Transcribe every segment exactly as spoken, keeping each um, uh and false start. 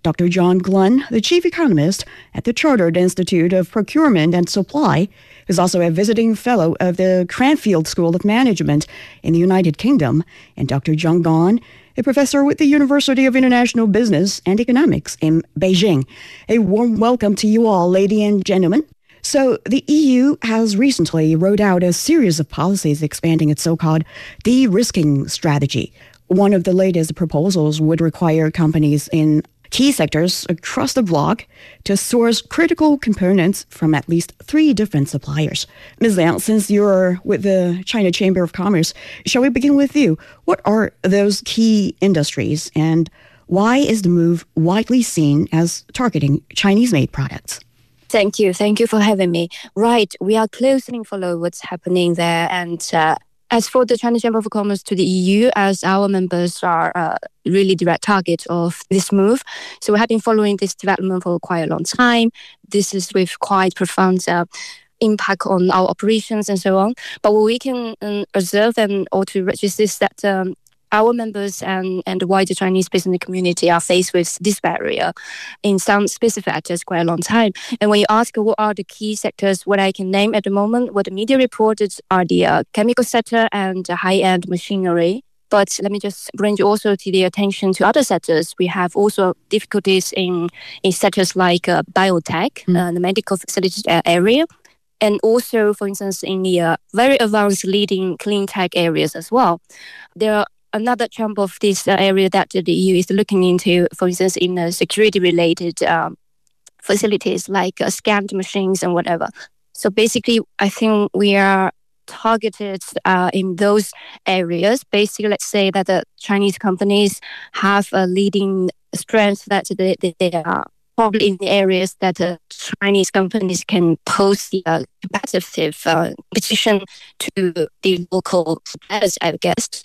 Doctor John Glenn, the chief economist at the Chartered Institute of Procurement and Supply, is also a visiting fellow of the Cranfield School of Management in the United Kingdom, and Doctor Zheng Gan, a professor with the University of International Business and Economics in Beijing. A warm welcome to you all, ladies and gentlemen. So the E U has recently rolled out a series of policies expanding its so-called de-risking strategy. One of the latest proposals would require companies in key sectors across the bloc to source critical components from at least three different suppliers. Miz Liang, since you're with the China Chamber of Commerce, shall we begin with you? What are those key industries, and why is the move widely seen as targeting Chinese-made products? Thank you. Thank you for having me. Right. We are closely follow what's happening there. And uh, as for the China Chamber of Commerce to the E U, as our members are uh, really direct target of this move. So we have been following this development for quite a long time. This is with quite profound uh, impact on our operations and so on. But what we can um, observe and or to register is that um, our members and, and the wider Chinese business community are faced with this barrier in some specific sectors quite a long time. And when you ask what are the key sectors, what I can name at the moment, what the media reported are the uh, chemical sector and the high-end machinery. But let me just bring you also to the attention to other sectors. We have also difficulties in, in sectors like uh, biotech, mm. uh, the medical facilities area, and also, for instance, in the uh, very advanced leading clean tech areas as well. There are another chunk of this uh, area that the E U is looking into, for instance, in the security-related um, facilities like uh, scanned machines and whatever. So basically, I think we are targeted uh, in those areas. Basically, let's say that the Chinese companies have a leading strength that they, they are probably in the areas that uh, Chinese companies can pose the uh, competitive uh, competition to the local suppliers, I guess.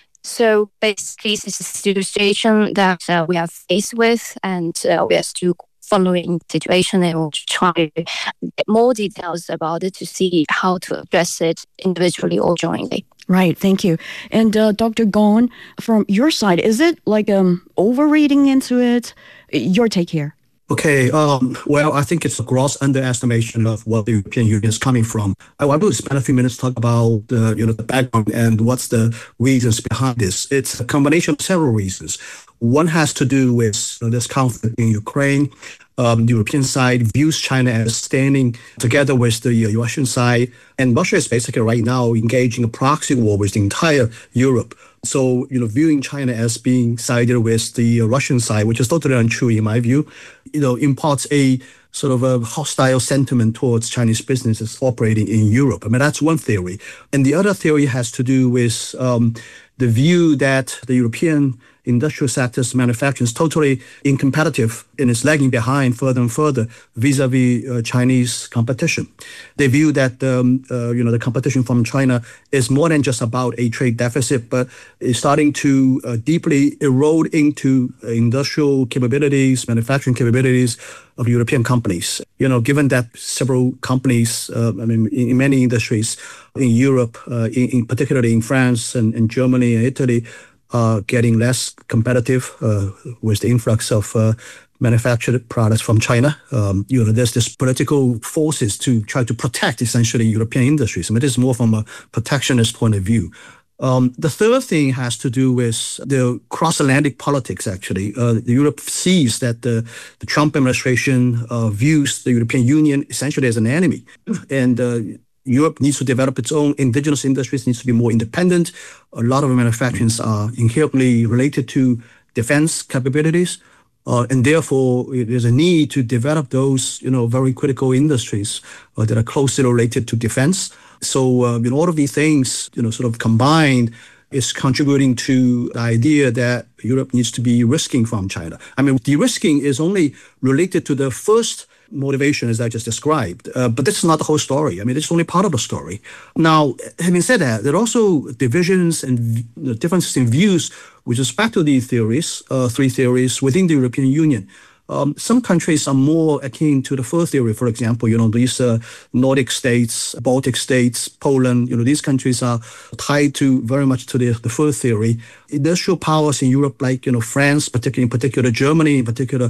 So basically, this is the situation that uh, we are faced with, and uh, we are still following the situation and we'll try to get more details about it to see how to address it individually or jointly. Right, thank you. And uh, Doctor Gan, from your side, is it like um overreading into it? Your take here. Okay, um, well, I think it's a gross underestimation of what the European Union is coming from. I want to spend a few minutes to talk about the, you know, the background and what's the reasons behind this. It's a combination of several reasons. One has to do with you know, this conflict in Ukraine. Um, the European side views China as standing together with the uh, Russian side, and Russia is basically right now engaging a proxy war with the entire Europe. So, you know, viewing China as being sided with the Russian side, which is totally untrue in my view, you know, imparts a sort of a hostile sentiment towards Chinese businesses operating in Europe. I mean, that's one theory. And the other theory has to do with um, the view that the European industrial sector's manufacturing is totally incompetitive and is lagging behind further and further vis-a-vis uh, Chinese competition. They view that um, uh, you know the competition from China is more than just about a trade deficit, but is starting to uh, deeply erode into uh, industrial capabilities, manufacturing capabilities of European companies. You know, given that several companies, uh, I mean, in, in many industries in Europe, uh, in, in particularly in France and, and Germany and Italy, Uh, getting less competitive uh, with the influx of uh, manufactured products from China. Um, you know, there's this political forces to try to protect essentially European industries. I mean, this is more from a protectionist point of view. Um, the third thing has to do with the cross-Atlantic politics, actually. Uh, Europe sees that the, the Trump administration uh, views the European Union essentially as an enemy. And uh, Europe needs to develop its own indigenous industries, needs to be more independent. A lot of manufacturing are inherently related to defense capabilities. Uh, and therefore, there's a need to develop those, you know, very critical industries uh, that are closely related to defense. So, uh, you know, all of these things, you know, sort of combined is contributing to the idea that Europe needs to be risking from China. I mean, de-risking is only related to the first motivation, as I just described. Uh, but that's not the whole story. I mean, it's only part of the story. Now, having said that, there are also divisions and v- differences in views with respect to these theories, uh, three theories within the European Union. Um, some countries are more akin to the first theory. For example, you know, these uh, Nordic states, Baltic states, Poland, you know, these countries are tied to very much to the, the first theory. Industrial powers in Europe, like, you know, France, particularly in particular Germany, in particular,